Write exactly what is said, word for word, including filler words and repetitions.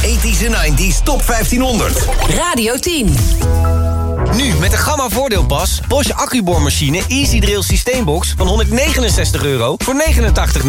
tachtiger en negentiger Top vijftienhonderd. Radio tien. Nu met de Gamma voordeelpas. Bosch accuboormachine Easy Drill Systeembox van honderdnegenenzestig euro voor negenentachtig